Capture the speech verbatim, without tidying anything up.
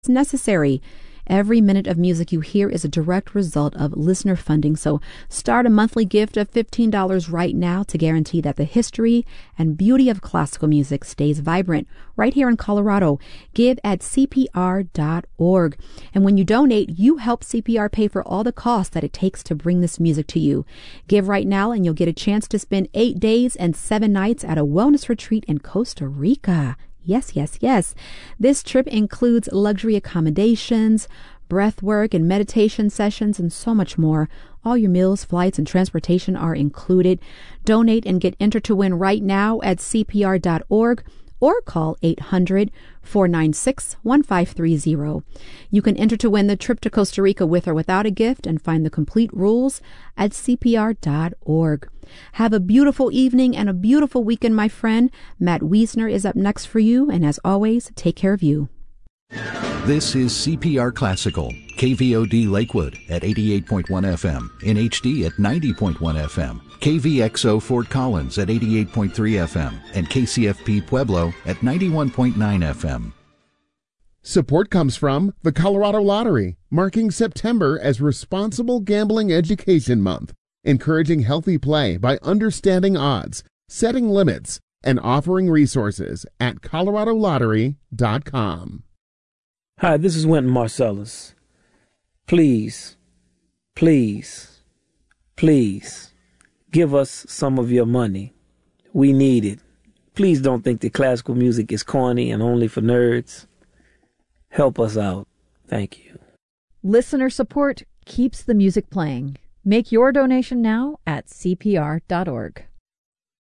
necessary. Every minute of music you hear is a direct result of listener funding, so start a monthly gift of fifteen dollars right now to guarantee that the history and beauty of classical music stays vibrant right here in Colorado. Give at C P R dot org. And when you donate, you help C P R pay for all the costs that it takes to bring this music to you. Give right now and you'll get a chance to spend eight days and seven nights at a wellness retreat in Costa Rica. Yes, yes, yes. This trip includes luxury accommodations, breath work and meditation sessions, and so much more. All your meals, flights, and transportation are included. Donate and get entered to win right now at C P R dot org or call eight hundred, four nine six, one five three zero. You can enter to win the trip to Costa Rica with or without a gift and find the complete rules at C P R dot org. Have a beautiful evening and a beautiful weekend, my friend. Matt Wiesner is up next for you, and as always, take care of you. This is C P R Classical, K V O D Lakewood at eighty-eight point one F M, in H D at ninety point one F M, K V X O Fort Collins at eighty-eight point three F M, and K C F P Pueblo at ninety-one point nine F M. Support comes from the Colorado Lottery, marking September as Responsible Gambling Education Month, encouraging healthy play by understanding odds, setting limits, and offering resources at colorado lottery dot com. Hi, this is Wynton Marsalis. Please, please, please give us some of your money. We need it. Please don't think that classical music is corny and only for nerds. Help us out. Thank you. Listener support keeps the music playing. Make your donation now at C P R dot org.